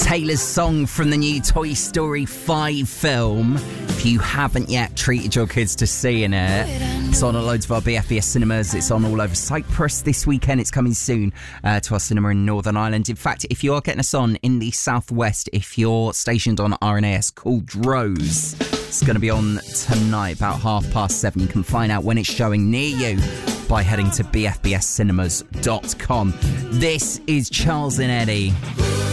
Taylor's song from the new Toy Story 5 film. If you haven't yet treated your kids to seeing it, it's on loads of our BFBS cinemas. It's on all over Cyprus this weekend. It's coming soon to our cinema in Northern Ireland. In fact, if you are getting us on in the southwest, if you're stationed on RNAS called Rose, it's going to be on tonight about 7:30. You can find out when it's showing near you by heading to bfbscinemas.com. This is Charles and Eddie.